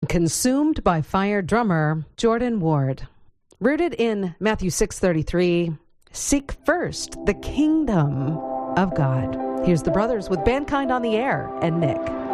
Consumed by Fire drummer Jordan Ward. Rooted in Matthew 6:33, seek first the kingdom of God. Here's the brothers with Mankind on the Air and Nick.